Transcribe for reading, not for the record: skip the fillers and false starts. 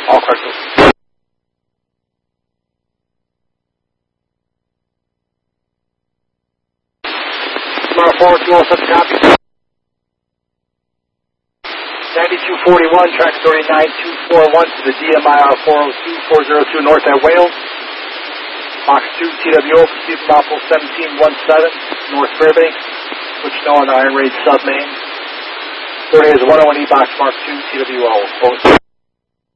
All correct. Tomorrow 4207 copy. 9241, track 39241 to the DMIR 402 north at Wales. Box 2 TWO, proceed from Apple 1717, North Fairbanks. Switch now on the Iron Raid sub main. 40 is 101E box mark 2 TWO.